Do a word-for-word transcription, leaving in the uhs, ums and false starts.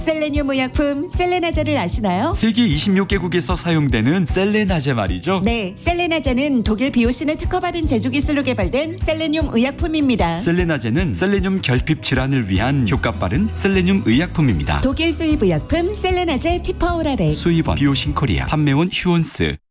셀레늄 의약품 셀레나제를 아시나요? 세계 이십육 개국에서 사용되는 셀레나제 말이죠. 네, 셀레나제는 독일 비오신을 특허받은 제조 기술로 개발된 셀레늄 의약품입니다. 셀레나제는 셀레늄 결핍 질환을 위한 효과 빠른 셀레늄 의약품입니다. 독일 수입 의약품 셀레나제 티퍼오라레. 수입원 비오신 코리아, 판매원 휴온스.